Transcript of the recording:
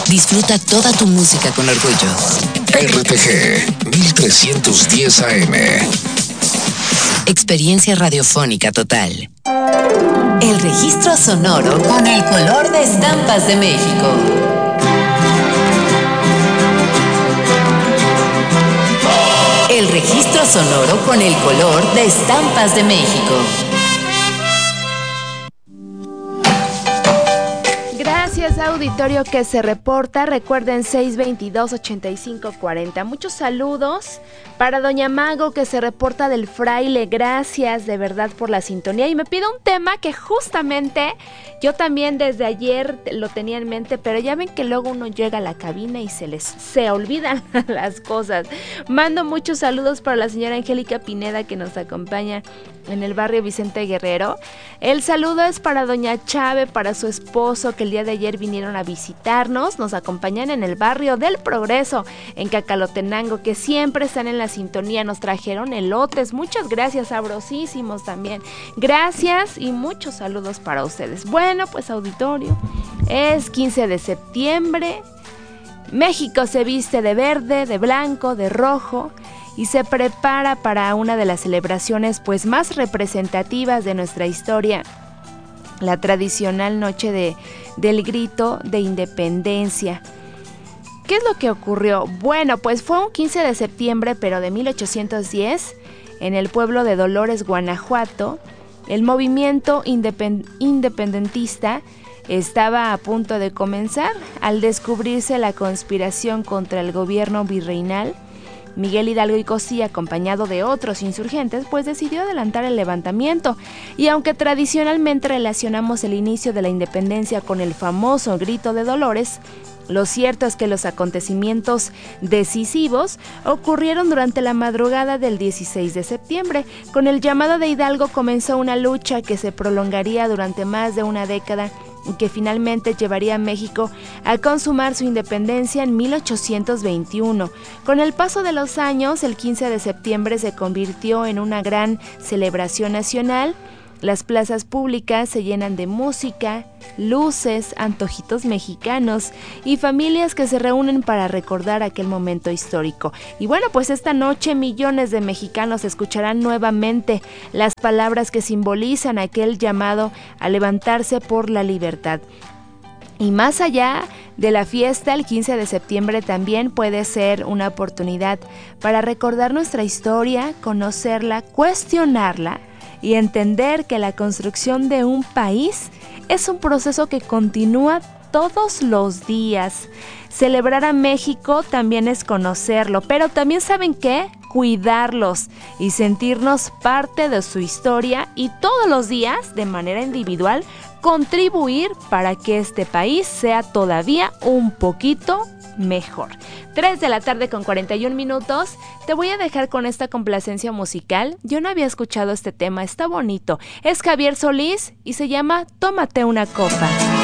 Disfruta toda tu música con orgullo. RTG 1310 AM. Experiencia radiofónica total. El registro sonoro con el color de estampas de México. El registro sonoro con el color de estampas de México. Gracias, auditorio que se reporta. Recuerden 622-8540. Muchos saludos para Doña Mago que se reporta del Fraile. Gracias de verdad por la sintonía. Y me pide un tema que justamente yo también desde ayer lo tenía en mente, pero ya ven que luego uno llega a la cabina y se olvidan las cosas. Mando muchos saludos para la señora Angélica Pineda que nos acompaña en el barrio Vicente Guerrero. El saludo es para Doña Chave, para su esposo que el día de ayer vinieron a visitarnos. Nos acompañan en el barrio del Progreso, en Cacalotenango, que siempre están en la sintonía. Nos trajeron elotes. Muchas gracias, sabrosísimos también. Gracias y muchos saludos para ustedes. Bueno, pues auditorio, es 15 de septiembre. México se viste de verde, de blanco, de rojo y se prepara para una de las celebraciones pues más representativas de nuestra historia, la tradicional noche del grito de independencia. ¿Qué es lo que ocurrió? Bueno, pues fue un 15 de septiembre, pero de 1810, en el pueblo de Dolores, Guanajuato. El movimiento independentista estaba a punto de comenzar al descubrirse la conspiración contra el gobierno virreinal. Miguel Hidalgo y Cosí, acompañado de otros insurgentes, pues decidió adelantar el levantamiento. Y aunque tradicionalmente relacionamos el inicio de la independencia con el famoso grito de Dolores, lo cierto es que los acontecimientos decisivos ocurrieron durante la madrugada del 16 de septiembre. Con el llamado de Hidalgo comenzó una lucha que se prolongaría durante más de una década y que finalmente llevaría a México a consumar su independencia en 1821. Con el paso de los años, el 15 de septiembre se convirtió en una gran celebración nacional. Las plazas públicas se llenan de música, luces, antojitos mexicanos y familias que se reúnen para recordar aquel momento histórico. Y bueno, pues esta noche millones de mexicanos escucharán nuevamente las palabras que simbolizan aquel llamado a levantarse por la libertad. Y más allá de la fiesta, el 15 de septiembre también puede ser una oportunidad para recordar nuestra historia, conocerla, cuestionarla y entender que la construcción de un país es un proceso que continúa todos los días. Celebrar a México también es conocerlo, pero también ¿saben qué? Cuidarlos y sentirnos parte de su historia y todos los días, de manera individual, contribuir para que este país sea todavía un poquito mejor. 3 de la tarde con 41 minutos. Te voy a dejar con esta complacencia musical. Yo no había escuchado este tema, está bonito. Es Javier Solís y se llama Tómate una copa.